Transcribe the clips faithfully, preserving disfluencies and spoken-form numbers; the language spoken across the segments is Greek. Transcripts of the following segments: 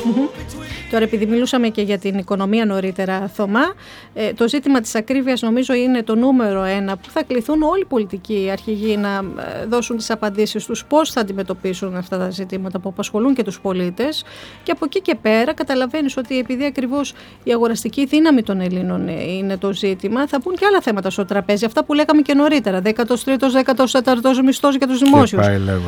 Mm-hmm. Τώρα, επειδή μιλούσαμε και για την οικονομία νωρίτερα, Θωμά, ε, το ζήτημα της ακρίβειας νομίζω είναι το νούμερο ένα που θα κληθούν όλοι οι πολιτικοί αρχηγοί να δώσουν τις απαντήσεις τους, πώς θα αντιμετωπίσουν αυτά τα ζητήματα που απασχολούν και τους πολίτες. Και από εκεί και πέρα καταλαβαίνεις ότι επειδή ακριβώς η αγοραστική δύναμη των Ελλήνων είναι το ζήτημα, θα μπουν και άλλα θέματα στο τραπέζι. Αυτά που λέγαμε και νωρίτερα. δέκατος τρίτος, δέκατος τέταρτος μισθός για τους δημόσιους.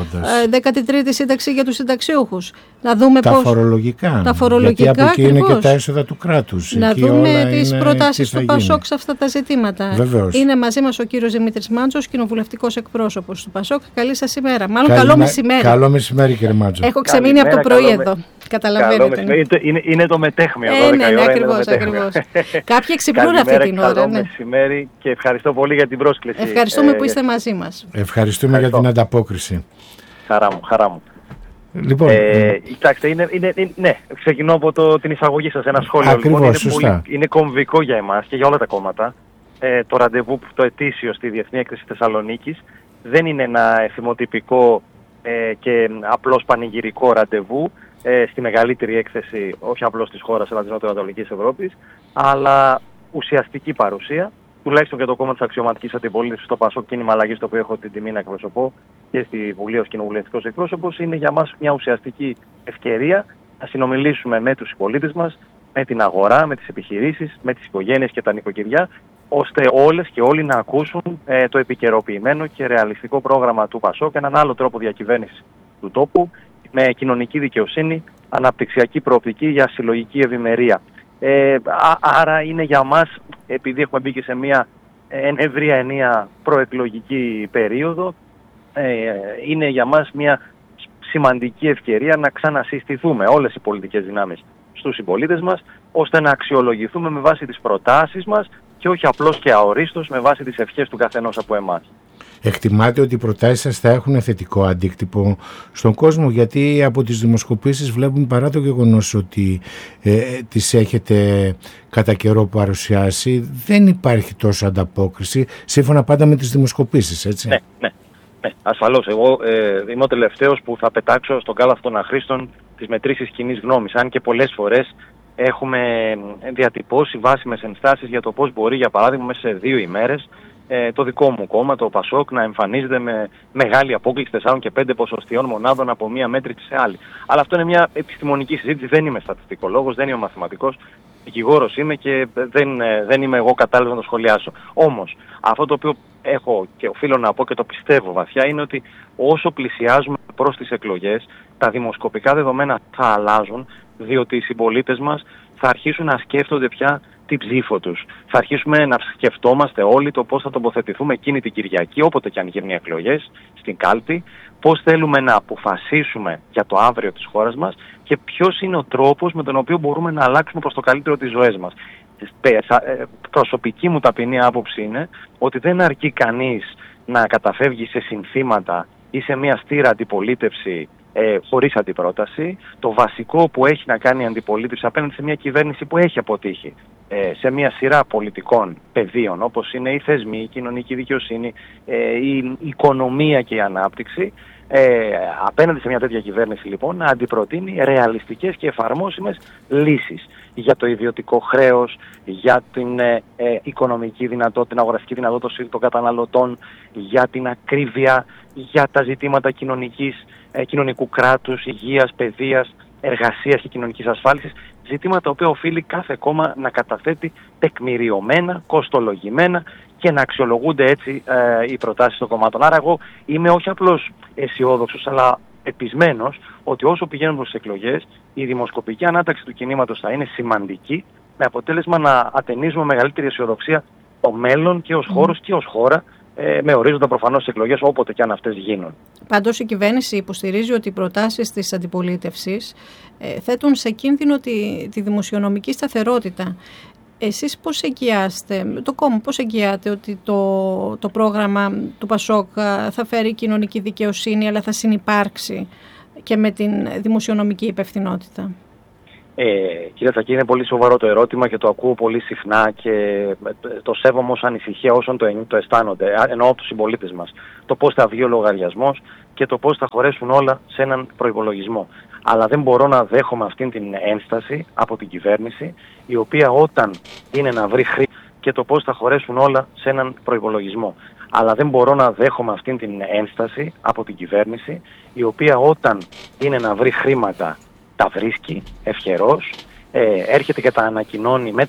δέκατη τρίτη σύνταξη για τους συνταξιούχους. Να δούμε τα πώς. Φορολογικά. Τα φορολογικά. Γιατί από εκεί ακριβώς είναι και τα έσοδα του κράτους. Να εκεί δούμε τις προτάσεις του Πασόκ σε αυτά τα ζητήματα. Βεβαίως. Είναι μαζί μας ο κύριος Δημήτρης Μάντζος, κοινοβουλευτικός εκπρόσωπος του Πασόκ. Καλή σας ημέρα. Μάλλον Καλή καλό μεσημέρι. Καλό μεσημέρι, κύριε Μάντζο. Έχω ξεμείνει από το πρωί καλό εδώ. Καταλαβαίνετε. Είναι, είναι, είναι το μετέχμιο. Ε, ναι, ναι, ακριβώς, ακριβώς. Κάποιοι ξυπνούν αυτή την ώρα. Καλό ναι. μεσημέρι και ευχαριστώ πολύ για την πρόσκληση. Ευχαριστούμε ε, που είστε μαζί μας. Ευχαριστούμε Ευχαριστώ. για την ανταπόκριση. Χαρά μου, χαρά μου. Λοιπόν, ε, κοιτάξτε, είναι, είναι, είναι, ναι, ξεκινώ από το, την εισαγωγή σας, ένα σχόλιο. Ακριβώς, λοιπόν, είναι, σωστά. πολύ, είναι κομβικό για εμάς και για όλα τα κόμματα. Ε, το ραντεβού, το ετήσιο στη Διεθνή Έκθεση Θεσσαλονίκης, δεν είναι ένα εθιμοτυπικό ε, και απλώς πανηγυρικό ραντεβού ε, στη μεγαλύτερη έκθεση, όχι απλώς της χώρας αλλά της Νοτιοανατολικής Ευρώπης, αλλά ουσιαστική παρουσία, τουλάχιστον και το κόμμα της αξιωματικής αντιπολίτευσης, το Πασόκ Κίνημα Αλλαγής, το οποίο έχω την τιμή να εκπροσωπώ και στη Βουλή ως κοινοβουλευτικός εκπρόσωπος, είναι για μας μια ουσιαστική ευκαιρία να συνομιλήσουμε με τους συμπολίτες μας, με την αγορά, με τις επιχειρήσεις, με τις οικογένειες και τα νοικοκυριά, ώστε όλες και όλοι να ακούσουν ε, το επικαιροποιημένο και ρεαλιστικό πρόγραμμα του Πασόκ, έναν άλλο τρόπο διακυβέρνησης του τόπου, με κοινωνική δικαιοσύνη, αναπτυξιακή προοπτική για συλλογική ευημερία. Ε, α, άρα είναι για μας, επειδή έχουμε μπει και σε μια ευρία ενία προεκλογική περίοδο, ε, είναι για μας μια σημαντική ευκαιρία να ξανασυστηθούμε όλες οι πολιτικές δυνάμεις στους συμπολίτες μας, ώστε να αξιολογηθούμε με βάση τις προτάσεις μας και όχι απλώς και αορίστως με βάση τις ευχές του καθενός από εμάς. Εκτιμάτε ότι οι προτάσεις σας θα έχουν θετικό αντίκτυπο στον κόσμο, γιατί από τις δημοσκοπήσεις βλέπουμε, παρά το γεγονός ότι ε, τις έχετε κατά καιρό παρουσιάσει, δεν υπάρχει τόσο ανταπόκριση, σύμφωνα πάντα με τις δημοσκοπήσεις, έτσι. Ναι, ναι, ναι, ασφαλώς. Εγώ ε, είμαι ο τελευταίος που θα πετάξω στον κάλαθο των αχρήστων τις μετρήσεις κοινής γνώμης, αν και πολλές φορές έχουμε διατυπώσει βάσιμες ενστάσεις για το πώς μπορεί, για παράδειγμα, μέσα σε δύο ημέρες ε, το δικό μου κόμμα, το Πασόκ, να εμφανίζεται με μεγάλη απόκλιση τεσσάρων και πέντε ποσοστιών μονάδων από μία μέτρηση σε άλλη. Αλλά αυτό είναι μια επιστημονική συζήτηση. Δεν είμαι στατιστικολόγος, δεν είμαι μαθηματικός, δικηγόρος είμαι και δεν, δεν είμαι εγώ κατάλληλος να το σχολιάσω. Όμως, αυτό το οποίο έχω και οφείλω να πω και το πιστεύω βαθιά είναι ότι όσο πλησιάζουμε προς τις εκλογές, τα δημοσκοπικά δεδομένα θα αλλάζουν, διότι οι συμπολίτες μας θα αρχίσουν να σκέφτονται πια την ψήφο τους. Θα αρχίσουμε να σκεφτόμαστε όλοι το πώς θα τοποθετηθούμε εκείνη την Κυριακή, όποτε και αν γίνουν οι εκλογές, στην κάλπη, πώς θέλουμε να αποφασίσουμε για το αύριο της χώρας μας και ποιος είναι ο τρόπος με τον οποίο μπορούμε να αλλάξουμε προς το καλύτερο τις ζωές μας. Προσωπική μου ταπεινή άποψη είναι ότι δεν αρκεί κανείς να καταφεύγει σε συνθήματα ή σε μια στήρα αντιπολίτευση ε, χωρίς αντιπρόταση. Το βασικό που έχει να κάνει η αντιπολίτευση απέναντι σε μια κυβέρνηση που έχει αποτύχει ε, σε μια σειρά πολιτικών πεδίων, όπως είναι οι θεσμοί, η κοινωνική δικαιοσύνη, ε, η οικονομία και η ανάπτυξη, ε, απέναντι σε μια τέτοια κυβέρνηση λοιπόν να αντιπροτείνει ρεαλιστικές και εφαρμόσιμες λύσεις για το ιδιωτικό χρέος, για την ε, ε, οικονομική δυνατότητα, την αγοραστική δυνατότητα των καταναλωτών, για την ακρίβεια, για τα ζητήματα κοινωνικής, ε, κοινωνικού κράτους, υγείας, παιδείας, εργασίας και κοινωνικής ασφάλισης, ζητήματα τα οποία οφείλει κάθε κόμμα να καταθέτει τεκμηριωμένα, κοστολογημένα και να αξιολογούνται έτσι ε, οι προτάσεις των κομμάτων. Άρα εγώ είμαι όχι απλώς αισιόδοξος, αλλά επισμένος ότι όσο πηγαίνουν προς τις εκλογές, η δημοσκοπική ανάταξη του κινήματος θα είναι σημαντική, με αποτέλεσμα να ατενίζουμε μεγαλύτερη αισιοδοξία το μέλλον και ως χώρος και ως χώρα, ε, με ορίζοντα προφανώς τις εκλογές όποτε και αν αυτές γίνουν. Πάντως η κυβέρνηση υποστηρίζει ότι οι προτάσεις της αντιπολίτευσης ε, θέτουν σε κίνδυνο τη, τη δημοσιονομική σταθερότητα. Εσείς πώς εγγυάστε, το κόμμα πώς εγγυάται ότι το, το πρόγραμμα του Πασόκ θα φέρει κοινωνική δικαιοσύνη, αλλά θα συνυπάρξει και με την δημοσιονομική υπευθυνότητα? Ε, κύριε Τσακή, είναι πολύ σοβαρό το ερώτημα και το ακούω πολύ συχνά και το σέβομαι ως ανησυχία όσων το, το αισθάνονται, εννοώ από τους συμπολίτες μας. Το πώς θα βγει ο λογαριασμός και το πώς θα χωρέσουν όλα σε έναν προϋπολογισμό. Αλλά δεν μπορώ να δέχομαι αυτήν την ένσταση από την κυβέρνηση, η οποία όταν είναι να βρει χρήμα και το πώς θα χωρέσουν όλα σε έναν προϋπολογισμό. Αλλά δεν μπορώ να δέχομαι αυτήν την ένσταση από την κυβέρνηση, η οποία όταν είναι να βρει χρήματα τα βρίσκει ευχερός, ε, έρχεται και τα ανακοινώνει με